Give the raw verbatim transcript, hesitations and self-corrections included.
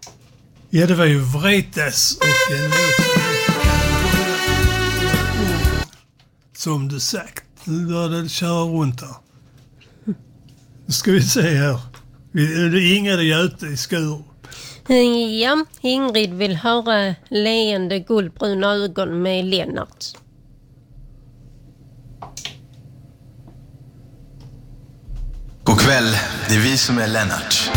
Ja, det var ju Vretas och en låt som du sagt. Nu började det köra runt här. Nu ska vi se här. Det är Ingrid och Göte i Skurup. Ja, Ingrid vill höra leende guldbruna ögon med Lennart. God kväll, det är vi som är Lennart.